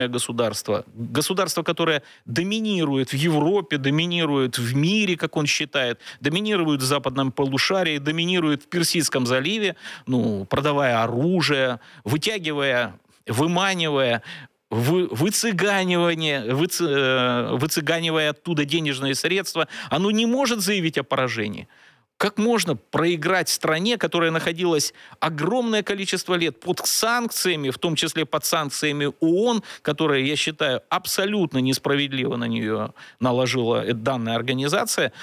государство, государство, которое доминирует в Европе, доминирует в мире, как он считает, доминирует в западном полушарии, доминирует в Персидском заливе, ну, продавая оружие, вытягивая, выманивая, выцыганивая оттуда денежные средства, оно не может заявить о поражении. Как можно проиграть стране, которая находилась огромное количество лет под санкциями, в том числе под санкциями ООН, которые, я считаю, абсолютно несправедливо на нее наложила данная организация,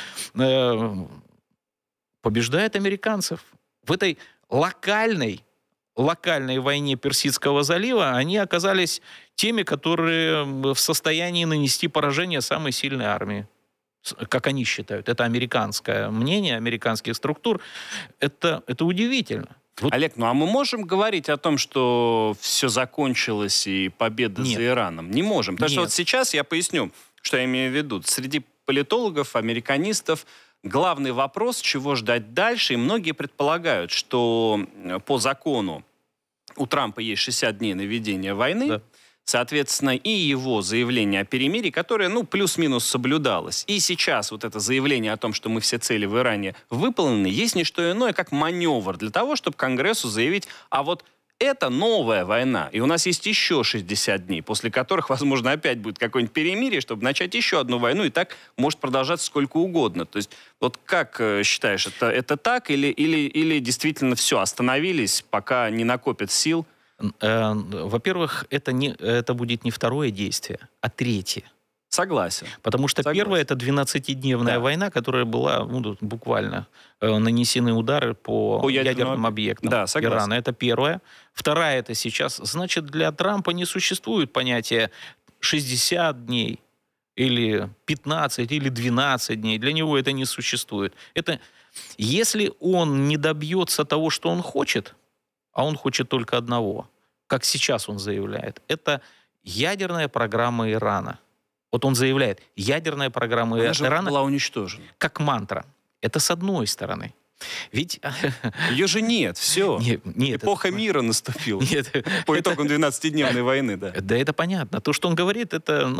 побеждает американцев. В этой локальной войне Персидского залива они оказались теми, которые в состоянии нанести поражение самой сильной армии. Как они считают. Это американское мнение, американских структур. Это удивительно. Вот. Олег, ну а мы можем говорить о том, что все закончилось и победа за Ираном? Не можем. Потому что вот сейчас я поясню, что я имею в виду. Среди политологов, американистов главный вопрос, чего ждать дальше. И многие предполагают, что по закону у Трампа есть 60 дней на ведение войны. Да. Соответственно, и его заявление о перемирии, которое, ну, плюс-минус соблюдалось. И сейчас вот это заявление о том, что мы все цели в Иране выполнены, есть не что иное, как маневр для того, чтобы Конгрессу заявить, а вот это новая война, и у нас есть еще 60 дней, после которых, возможно, опять будет какое-нибудь перемирие, чтобы начать еще одну войну, и так может продолжаться сколько угодно. То есть, вот как считаешь, это так или действительно все, остановились, пока не накопят сил? Во-первых, это будет не второе действие, а третье. Согласен. Потому что первое — это 12-дневная война, которая была буквально нанесены удары по ядерным объектам Ирана. Это первое. Вторая — это сейчас. Значит, для Трампа не существует понятия 60 дней или 15 или 12 дней. Для него это не существует. Это если он не добьется того, что он хочет, а он хочет только одного, как сейчас он заявляет, это ядерная программа Ирана. Вот он заявляет, ядерная программа Ирана была уничтожена. Как мантра. Это с одной стороны. Ведь... Ее же нет, все. Нет, эпоха мира наступила. По итогам 12-дневной войны, да. Да, это понятно. То, что он говорит, это,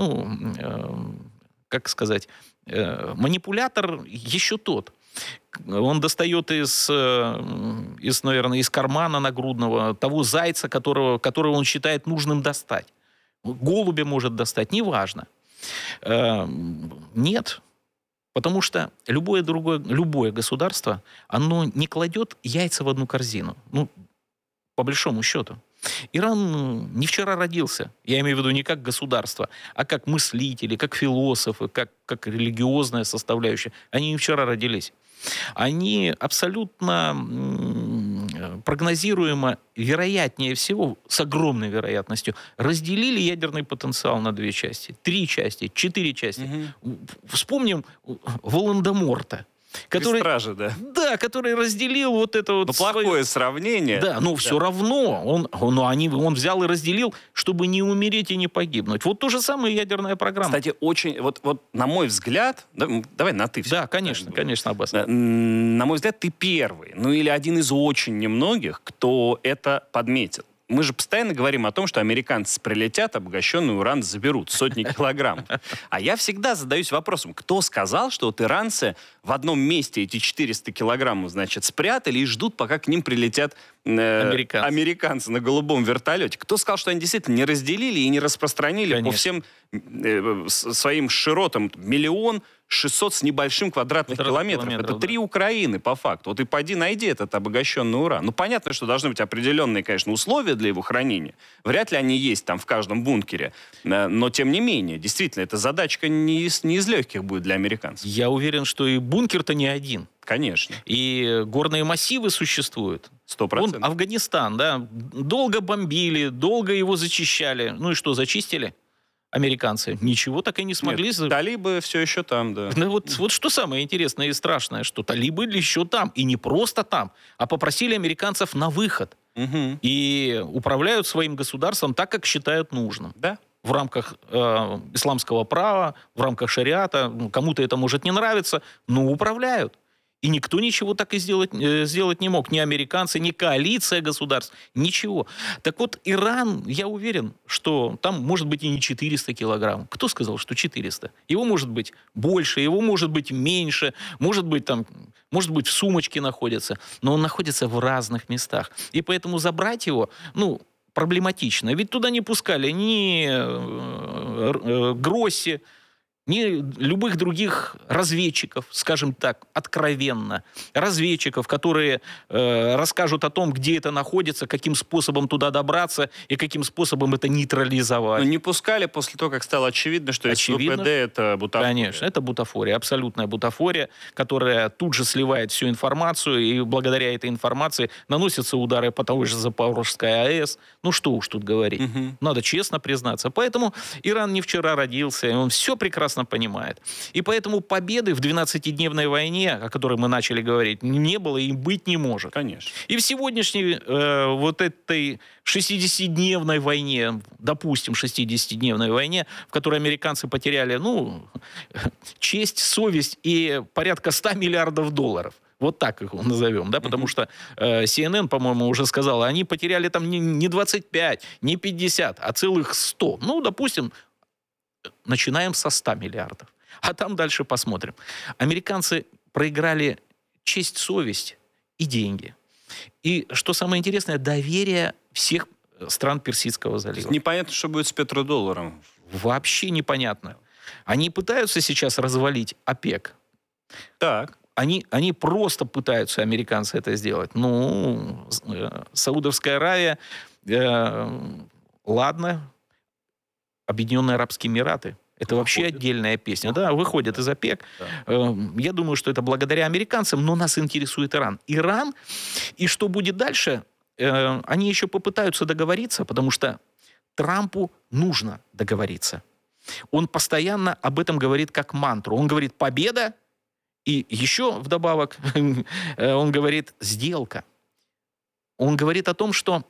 как сказать, манипулятор еще тот. Он достает наверное, из кармана нагрудного того зайца, которого он считает нужным достать. Голубя может достать, неважно. Нет. Потому что любое государство, оно не кладет яйца в одну корзину. Ну, по большому счету. Иран не вчера родился. Я имею в виду не как государство, а как мыслители, как философы, как религиозная составляющая. Они не вчера родились. Они абсолютно прогнозируемо, вероятнее всего, с огромной вероятностью, разделили ядерный потенциал на 2 части, 3 части, 4 части. Вспомним Волан-де-Морта. Который, стражи, да. Да, который разделил вот это вот... Но плохое сравнение. Да, но все равно он взял и разделил, чтобы не умереть и не погибнуть. Вот то же самое ядерная программа. Кстати, очень, вот на мой взгляд, давай на ты. Да, конечно, Аббас. На мой взгляд, ты первый, или один из очень немногих, кто это подметил. Мы же постоянно говорим о том, что американцы прилетят, обогащенный уран заберут, сотни килограмм. А я всегда задаюсь вопросом, кто сказал, что вот иранцы в одном месте эти 400 килограммов, значит, спрятали и ждут, пока к ним прилетят американцы на голубом вертолете. Кто сказал, что они действительно не разделили и не распространили по всем своим широтам 1 600 000 с небольшим квадратных километров. Это 3 Украины, по факту. Вот и пойди найди этот обогащенный уран. Ну, понятно, что должны быть определенные, конечно, условия для его хранения. Вряд ли они есть там в каждом бункере. Но, тем не менее, действительно, эта задачка не из легких будет для американцев. Я уверен, что и бункер-то не один. Конечно. И горные массивы существуют. 100%. Афганистан, да, долго бомбили, долго его зачищали. Ну и что, зачистили? Американцы ничего так и не смогли. Нет, талибы все еще там, да. Вот что самое интересное и страшное, что талибы еще там. И не просто там, а попросили американцев на выход. И управляют своим государством так, как считают нужным. Да. В рамках исламского права, в рамках шариата. Кому-то это может не нравиться, но управляют. И никто ничего так и сделать не мог. Ни американцы, ни коалиция государств. Ничего. Так вот, Иран, я уверен, что там может быть и не 400 килограмм. Кто сказал, что 400? Его может быть больше, его может быть меньше. Может быть, в сумочке находится. Но он находится в разных местах. И поэтому забрать его, проблематично. Ведь туда не пускали ни Гросси, ни любых других разведчиков, скажем так, откровенно. Разведчиков, которые расскажут о том, где это находится, каким способом туда добраться и каким способом это нейтрализовать. Но не пускали после того, как стало очевидно, что СВПД это бутафория. Конечно, это бутафория, абсолютная бутафория, которая тут же сливает всю информацию, и благодаря этой информации наносятся удары по той же Запорожской АЭС. Ну что уж тут говорить. Надо честно признаться. Поэтому Иран не вчера родился, и он все прекрасно понимает. И поэтому победы в 12-дневной войне, о которой мы начали говорить, не было и быть не может. Конечно. И в сегодняшней вот этой 60-дневной войне, допустим, 60-дневной войне, в которой американцы потеряли, честь, совесть и порядка 100 миллиардов долларов. Вот так их назовем, да, потому что CNN, по-моему, уже сказала, они потеряли там не 25, не 50, а целых 100. Допустим, начинаем со 100 миллиардов. А там дальше посмотрим. Американцы проиграли честь, совесть и деньги. И, что самое интересное, доверие всех стран Персидского залива. Непонятно, что будет с петродолларом. Вообще непонятно. Они пытаются сейчас развалить ОПЕК. Так. Они просто пытаются, американцы, это сделать. Саудовская Аравия, ладно, Объединенные Арабские Эмираты. Это вообще отдельная песня. Да, выходят из ОПЕК. Да. Я думаю, что это благодаря американцам, но нас интересует Иран. Иран, и что будет дальше, они еще попытаются договориться, потому что Трампу нужно договориться. Он постоянно об этом говорит как мантру. Он говорит «победа», и еще вдобавок он говорит «сделка». Он говорит о том, что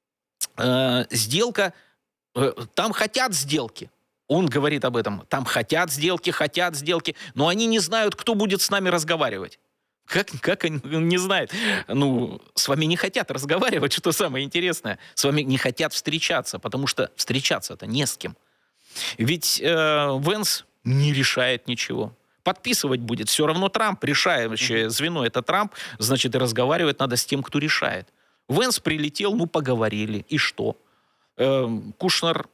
сделка... Там хотят сделки. Он говорит об этом. Там хотят сделки, но они не знают, кто будет с нами разговаривать. Как они не знают? С вами не хотят разговаривать, что самое интересное. С вами не хотят встречаться, потому что встречаться-то не с кем. Ведь Венс не решает ничего. Подписывать будет все равно Трамп. Решающее звено — это Трамп. Значит, и разговаривать надо с тем, кто решает. Венс прилетел, поговорили. И что? Кушнер,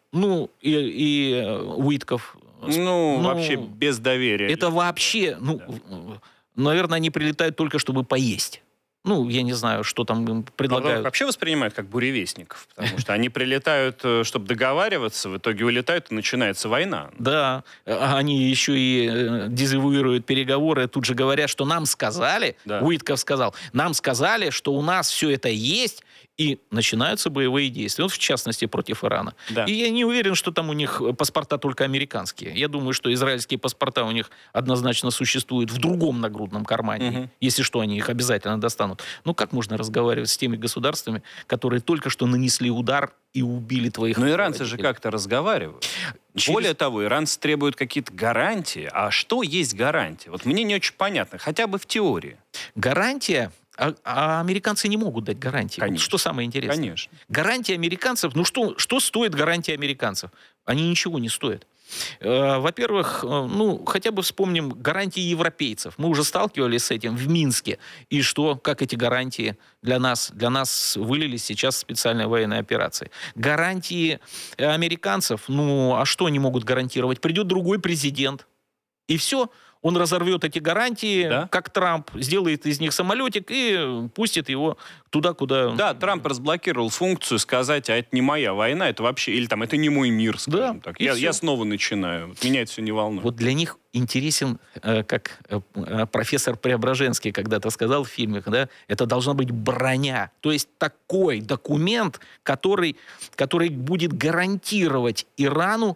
и Уитков. Вообще без доверия. Это вообще, наверное, они прилетают только, чтобы поесть. Я не знаю, что там им предлагают. Вообще воспринимают как буревестников, потому что они прилетают, чтобы договариваться, в итоге улетают, и начинается война. Да, они еще и дезавуируют переговоры, тут же говорят, что нам сказали, Уитков сказал, нам сказали, что у нас все это есть, и начинаются боевые действия, в частности, против Ирана. Да. И я не уверен, что там у них паспорта только американские. Я думаю, что израильские паспорта у них однозначно существуют в другом нагрудном кармане. Если что, они их обязательно достанут. Как можно разговаривать с теми государствами, которые только что нанесли удар и убили твоих... Но иранцы же как-то разговаривают. Более того, иранцы требуют какие-то гарантии. А что есть гарантия? Вот мне не очень понятно, хотя бы в теории. Гарантия... А американцы не могут дать гарантии. Конечно. Что самое интересное? Конечно. Гарантия американцев... Что стоит гарантия американцев? Они ничего не стоят. Во-первых, хотя бы вспомним гарантии европейцев. Мы уже сталкивались с этим в Минске. И что? Как эти гарантии для нас вылились сейчас в специальной военной операции? Гарантии американцев, а что они могут гарантировать? Придет другой президент. И все. Он разорвет эти гарантии, как Трамп, сделает из них самолетик и пустит его туда, куда... Да, Трамп разблокировал функцию сказать, а это не моя война, это вообще... Или это не мой мир, скажем так. Я снова начинаю. Меня это все не волнует. Вот для них интересен, как профессор Преображенский когда-то сказал в фильме, это должна быть броня. То есть такой документ, который будет гарантировать Ирану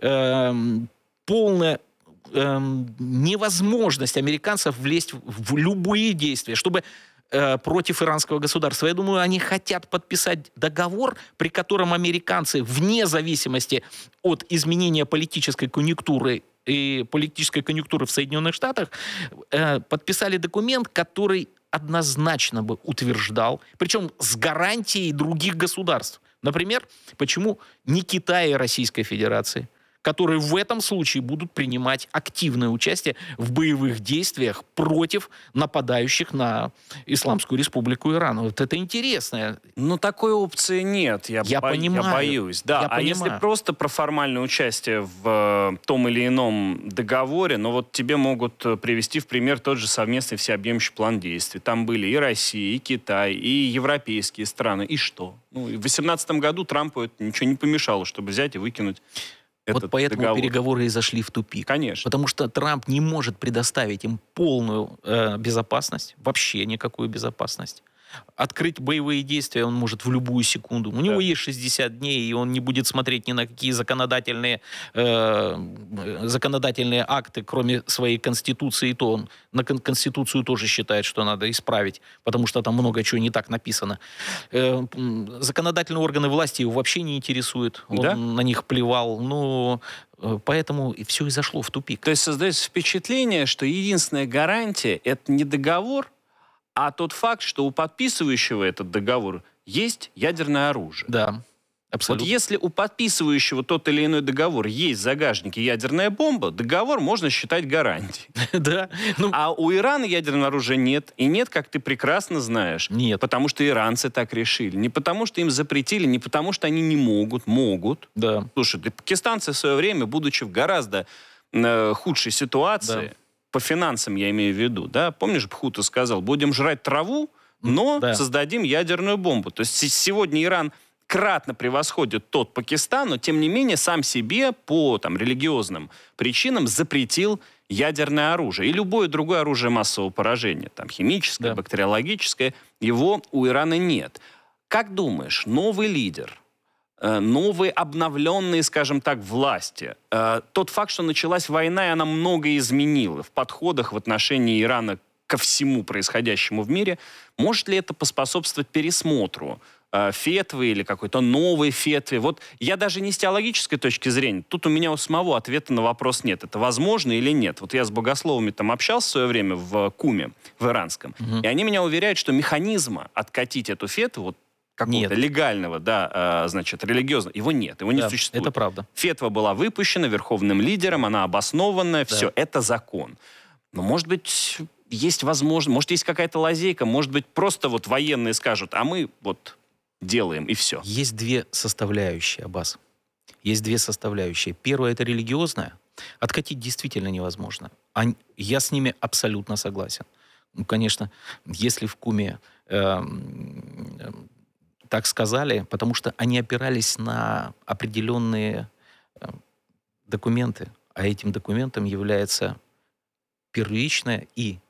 полное... невозможность американцев влезть в любые действия, чтобы против иранского государства. Я думаю, они хотят подписать договор, при котором американцы, вне зависимости от изменения политической конъюнктуры и политической конъюнктуры в Соединенных Штатах, подписали документ, который однозначно бы утверждал, причем с гарантией других государств. Например, почему не Китая и Российской Федерации, которые в этом случае будут принимать активное участие в боевых действиях против нападающих на Исламскую Республику Иран. Вот это интересно. Но такой опции нет, я понимаю. Я боюсь. Да. А если просто про формальное участие в том или ином договоре, ну вот тебе могут привести в пример тот же совместный всеобъемлющий план действий. Там были и Россия, и Китай, и европейские страны. И что? Ну, в 2018 году Трампу это ничего не помешало, чтобы взять и выкинуть. Вот поэтому договор. Переговоры и зашли в тупик. Конечно. Потому что Трамп не может предоставить им полную безопасность, вообще никакую безопасность. Открыть боевые действия он может в любую секунду. У него есть 60 дней, и он не будет смотреть ни на какие законодательные акты, кроме своей Конституции. И то он на Конституцию тоже считает, что надо исправить, потому что там много чего не так написано. Законодательные органы власти его вообще не интересуют. Он на них плевал. Но поэтому все и зашло в тупик. То есть создается впечатление, что единственная гарантия — это не договор, а тот факт, что у подписывающего этот договор есть ядерное оружие. Да, абсолютно. Вот если у подписывающего тот или иной договор есть в загашнике ядерная бомба, договор можно считать гарантией. Да. А у Ирана ядерного оружия нет. И нет, как ты прекрасно знаешь. Нет. Потому что иранцы так решили. Не потому что им запретили, не потому что они не могут. Могут. Да. Слушай, пакистанцы в свое время, будучи в гораздо худшей ситуации... По финансам я имею в виду, да? Помнишь, Бхутто сказал, будем жрать траву, но создадим ядерную бомбу. То есть сегодня Иран кратно превосходит тот Пакистан, но тем не менее сам себе по религиозным причинам запретил ядерное оружие. И любое другое оружие массового поражения, химическое, бактериологическое, его у Ирана нет. Как думаешь, новый лидер, новые обновленные, скажем так, власти. Тот факт, что началась война, и она многое изменила в подходах в отношении Ирана ко всему происходящему в мире, может ли это поспособствовать пересмотру фетвы или какой-то новой фетвы? Вот я даже не с теологической точки зрения, тут у меня у самого ответа на вопрос нет. Это возможно или нет? Вот я с богословами общался в свое время в Куме, в иранском, и они меня уверяют, что механизма откатить эту фетву, какого-то легального, религиозного, его нет, его не существует. Это правда. Фетва была выпущена верховным лидером, она обоснованная, все, это закон. Но, может быть, есть возможность, может, есть какая-то лазейка, может быть, просто военные скажут, а мы делаем, и все. Есть две составляющие, Аббас. Есть две составляющие. Первая — это религиозная. Откатить действительно невозможно. Я с ними абсолютно согласен. Ну, конечно, если в Куме... так сказали, потому что они опирались на определенные документы, а этим документом является первичное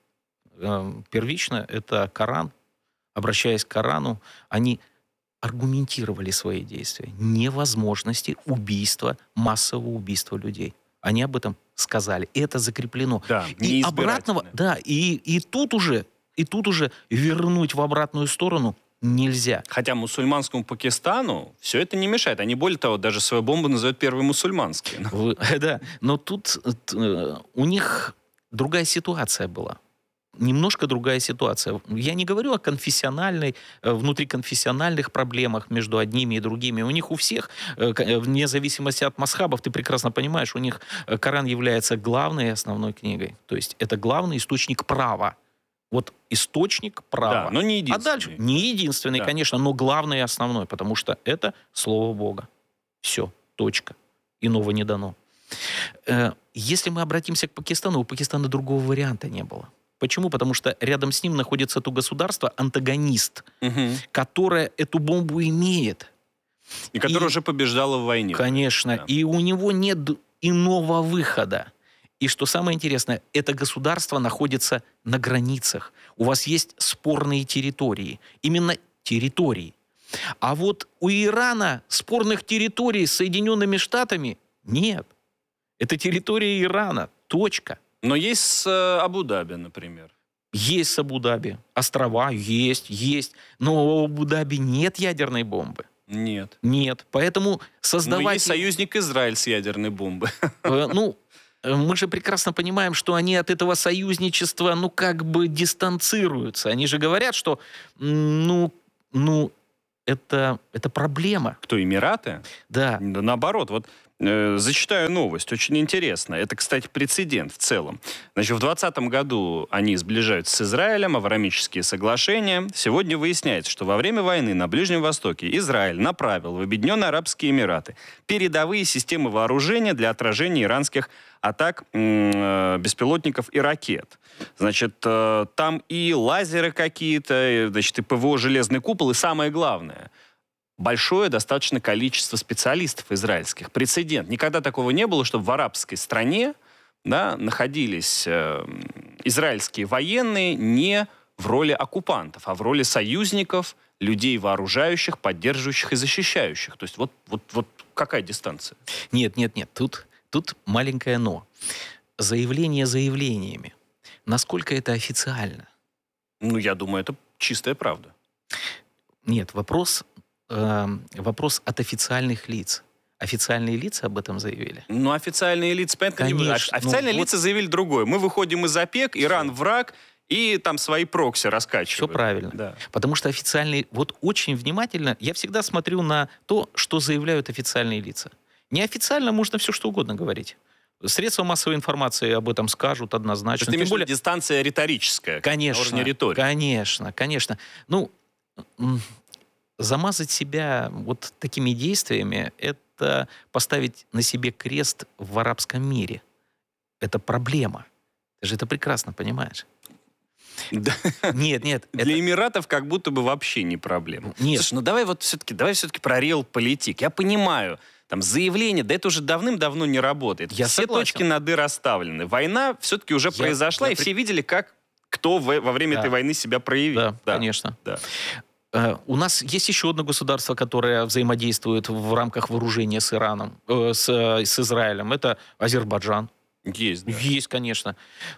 это Коран. Обращаясь к Корану, они аргументировали свои действия невозможности массового убийства людей. Они об этом сказали. Это закреплено. Да, и обратного, и тут уже вернуть в обратную сторону нельзя. Хотя мусульманскому Пакистану все это не мешает. Они, более того, даже свою бомбу называют первой мусульманской. Да, но тут у них другая ситуация была. Немножко другая ситуация. Я не говорю о внутриконфессиональных проблемах между одними и другими. У них у всех, вне зависимости от мазхабов, ты прекрасно понимаешь, у них Коран является главной и основной книгой. То есть это главный источник права. Вот источник права. Да, но не единственный. А дальше не единственный, конечно, но главный и основной, потому что это Слово Бога. Все, точка. Иного не дано. Если мы обратимся к Пакистану, у Пакистана другого варианта не было. Почему? Потому что рядом с ним находится то государство-антагонист, которое эту бомбу имеет. И которое уже побеждало в войне. Конечно. Да. И у него нет иного выхода. И что самое интересное, это государство находится на границах. У вас есть спорные территории. Именно территории. А вот у Ирана спорных территорий с Соединенными Штатами нет. Это территория Ирана. Точка. Но есть с Абу-Даби, например. Есть с Абу-Даби. Острова есть. Но у Абу-Даби нет ядерной бомбы. Нет. Поэтому создавать... Но есть союзник Израиль с ядерной бомбой. мы же прекрасно понимаем, что они от этого союзничества, ну, как бы дистанцируются. Они же говорят, что, это проблема. Кто, Эмираты? Да. Да наоборот, вот зачитаю новость, очень интересно. Это, кстати, прецедент в целом. Значит, в 2020 году они сближаются с Израилем, авраамические соглашения. Сегодня выясняется, что во время войны на Ближнем Востоке Израиль направил в Объединенные Арабские Эмираты передовые системы вооружения для отражения иранских атак беспилотников и ракет. Значит, там и лазеры какие-то, значит, и ПВО «Железный купол», и самое главное — большое достаточно количество специалистов израильских. Прецедент. Никогда такого не было, чтобы в арабской стране, да, находились израильские военные не в роли оккупантов, а в роли союзников, людей вооружающих, поддерживающих и защищающих. То есть вот какая дистанция? Нет. Тут маленькое «но». Заявление заявлениями. Насколько это официально? Ну, я думаю, это чистая правда. Нет, вопрос от официальных лиц. Официальные лица об этом заявили? Ну, официальные лица, понятно, конечно. Официальные лица заявили другое. Мы выходим из ОПЕК, Иран враг, и там свои прокси раскачивают. Все правильно. Да. Потому что официальные... Вот очень внимательно я всегда смотрю на то, что заявляют официальные лица. Неофициально можно все что угодно говорить. Средства массовой информации об этом скажут однозначно. То есть, тем более дистанция риторическая. Конечно, на уровне риторики. Конечно. Ну, замазать себя вот такими действиями — это поставить на себе крест в арабском мире. Это проблема. Ты же это прекрасно понимаешь. Да. Нет. Для Эмиратов как будто бы вообще не проблема. Нет. Слушай, давай все-таки про реал-политик. Я понимаю, там заявление, да это уже давным-давно не работает. Я все согласен. точки над «и» расставлены. Война все-таки уже произошла, и все видели, как кто во время этой войны себя проявил. Да, конечно. Да. У нас есть еще одно государство, которое взаимодействует в рамках вооружения с Ираном, с Израилем. Это Азербайджан. Есть, да. Есть, конечно.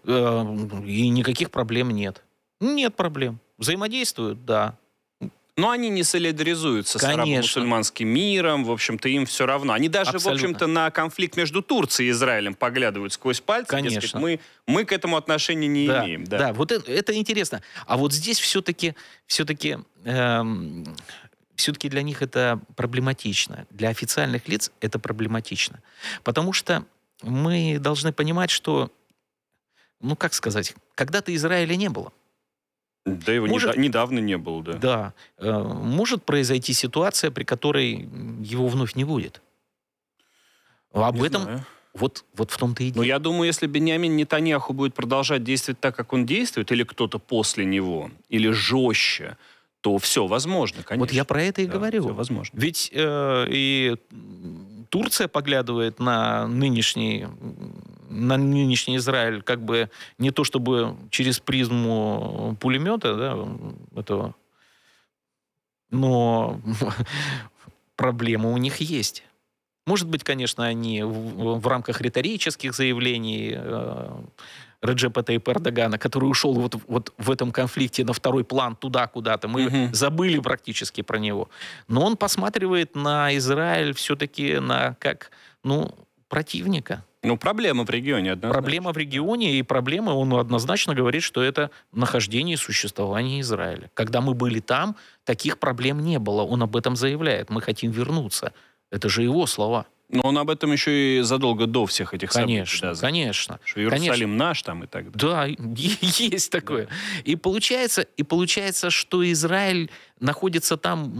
И никаких проблем нет. Нет проблем. Взаимодействуют, да. Но они не солидаризуются с арабо-мусульманским миром, в общем-то, им все равно. Они даже, в общем-то, на конфликт между Турцией и Израилем поглядывают сквозь пальцы. Конечно. Дескать, мы к этому отношения не имеем. Да, вот это интересно. А вот здесь все-таки для них это проблематично. Для официальных лиц это проблематично. Потому что мы должны понимать, что, ну, как сказать, когда-то Израиля не было. Да, его недавно не было, да. Да. Может произойти ситуация, при которой его вновь не будет. Об Не этом знаю. вот в том-то и дело. Но я думаю, если Биньямин Нетаньяху будет продолжать действовать так, как он действует, или кто-то после него, или жестче, то все возможно, конечно. Вот я про это и говорю. Все возможно. Ведь и Турция поглядывает на нынешний Израиль как бы не то чтобы через призму пулемета, да, этого, но проблемы у них есть. Может быть, конечно, они в рамках риторических заявлений Реджепа Тайипа Эрдогана, который ушел вот в этом конфликте на второй план туда куда-то. Мы забыли практически про него. Но он посматривает на Израиль все-таки как противника. Ну, проблема в регионе однозначно. Проблема в регионе, и проблема, он однозначно говорит, что это нахождение и существование Израиля. Когда мы были там, таких проблем не было. Он об этом заявляет. Мы хотим вернуться. Это же его слова. Но он об этом еще и задолго до всех этих событий. Конечно. Что Иерусалим наш там и так далее. Да, есть такое. Да. И получается, что Израиль находится там,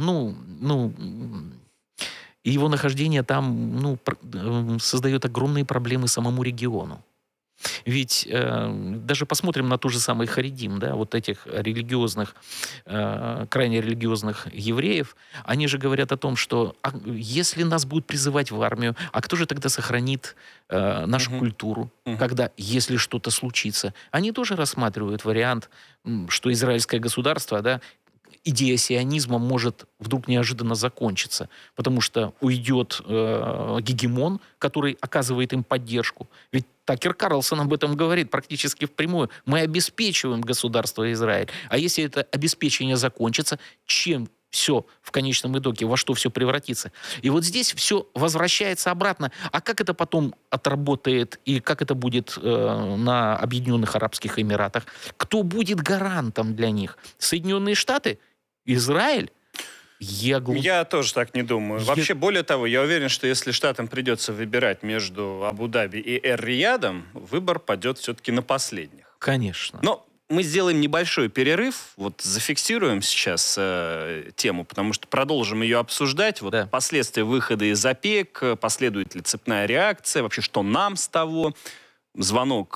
и его нахождение там, создает огромные проблемы самому региону. Ведь даже посмотрим на ту же самую Харидим, да, вот этих религиозных, крайне религиозных евреев, они же говорят о том, что если нас будут призывать в армию, а кто же тогда сохранит нашу культуру, если что-то случится? Они тоже рассматривают вариант, что израильское государство, да, идея сионизма может вдруг неожиданно закончиться, потому что уйдет гегемон, который оказывает им поддержку. Ведь Такер Карлсон об этом говорит практически впрямую. Мы обеспечиваем государство Израиль. А если это обеспечение закончится, чем все в конечном итоге, во что все превратится. И вот здесь все возвращается обратно. А как это потом отработает и как это будет на Объединенных Арабских Эмиратах? Кто будет гарантом для них? Соединенные Штаты? Израиль? Я тоже так не думаю. Вообще, более того, я уверен, что если Штатам придется выбирать между Абу-Даби и Эр-Риядом, выбор падет все-таки на последних. Конечно. Но мы сделаем небольшой перерыв, вот зафиксируем сейчас тему, потому что продолжим ее обсуждать. Вот последствия выхода из ОПЕК, последует ли цепная реакция, вообще что нам с того. Звонок,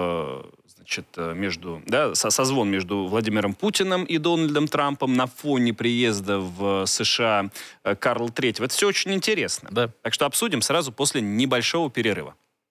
созвон между Владимиром Путиным и Дональдом Трампом на фоне приезда в США Карла III. Это все очень интересно. Да. Так что обсудим сразу после небольшого перерыва.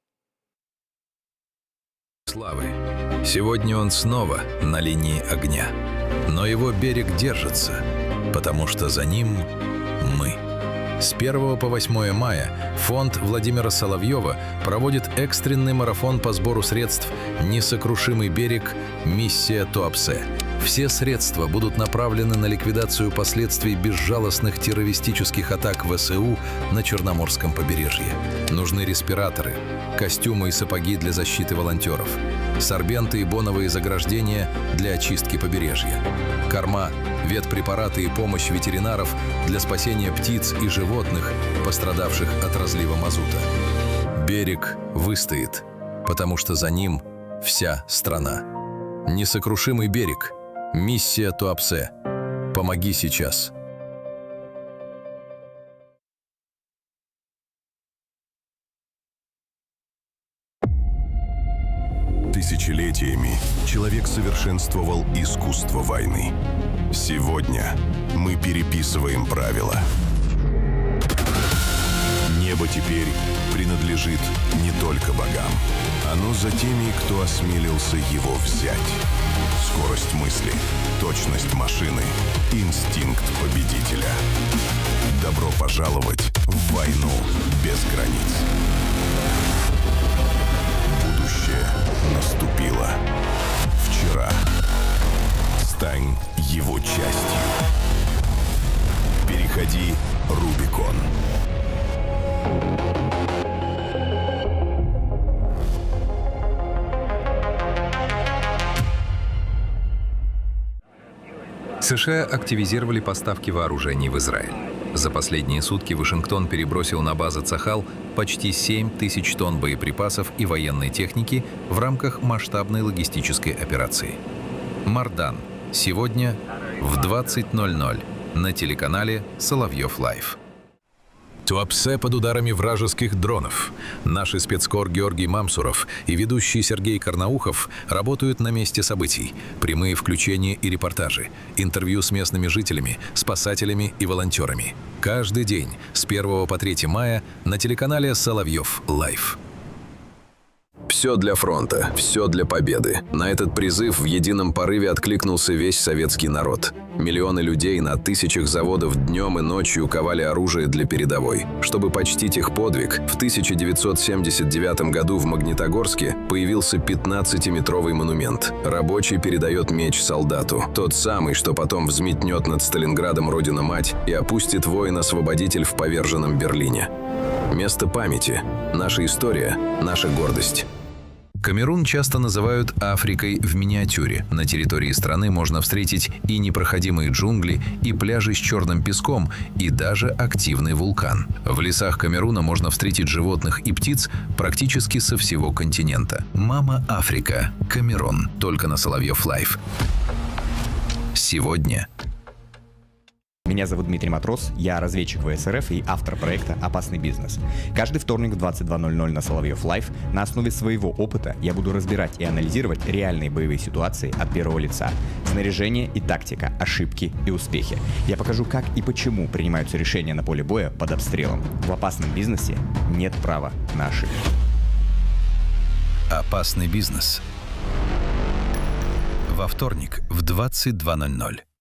Славы. Сегодня он снова на линии огня. Но его берег держится, потому что за ним мы. С 1 по 8 мая фонд Владимира Соловьева проводит экстренный марафон по сбору средств «Несокрушимый берег. Миссия Туапсе». Все средства будут направлены на ликвидацию последствий безжалостных террористических атак ВСУ на Черноморском побережье. Нужны респираторы, костюмы и сапоги для защиты волонтеров, сорбенты и боновые заграждения для очистки побережья, корма, ветпрепараты и помощь ветеринаров для спасения птиц и животных, пострадавших от разлива мазута. Берег выстоит, потому что за ним вся страна. Несокрушимый берег. Миссия Туапсе. Помоги сейчас. Тысячелетиями человек совершенствовал искусство войны. Сегодня мы переписываем правила. Небо теперь принадлежит не только богам. Оно за теми, кто осмелился его взять. Скорость мысли, точность машины, инстинкт победителя. Добро пожаловать в войну без границ. Будущее наступило. Вчера. Стань его частью. Переходи Рубикон. США активизировали поставки вооружений в Израиль. За последние сутки Вашингтон перебросил на базы Цахал почти 7 тысяч тонн боеприпасов и военной техники в рамках масштабной логистической операции. Мардан. Сегодня в 20:00 на телеканале Соловьев Лайв. Туапсе под ударами вражеских дронов. Наши спецкор Георгий Мамсуров и ведущий Сергей Карнаухов работают на месте событий. Прямые включения и репортажи, интервью с местными жителями, спасателями и волонтерами. Каждый день с 1 по 3 мая на телеканале Соловьев Лайв. Все для фронта, все для победы. На этот призыв в едином порыве откликнулся весь советский народ. Миллионы людей на тысячах заводов днем и ночью ковали оружие для передовой. Чтобы почтить их подвиг, в 1979 году в Магнитогорске появился 15-метровый монумент. Рабочий передает меч солдату. Тот самый, что потом взметнет над Сталинградом Родина-Мать и опустит воин-освободитель в поверженном Берлине. Место памяти. Наша история, наша гордость. Камерун часто называют Африкой в миниатюре. На территории страны можно встретить и непроходимые джунгли, и пляжи с черным песком, и даже активный вулкан. В лесах Камеруна можно встретить животных и птиц практически со всего континента. Мама Африка. Камерун. Только на Соловьев Лайв. Сегодня. Меня зовут Дмитрий Матрос, я разведчик ВСРФ и автор проекта «Опасный бизнес». Каждый вторник в 22:00 на Соловьев Лайв на основе своего опыта я буду разбирать и анализировать реальные боевые ситуации от первого лица. Снаряжение и тактика, ошибки и успехи. Я покажу, как и почему принимаются решения на поле боя под обстрелом. В опасном бизнесе нет права на ошибки. «Опасный бизнес». Во вторник в 22:00.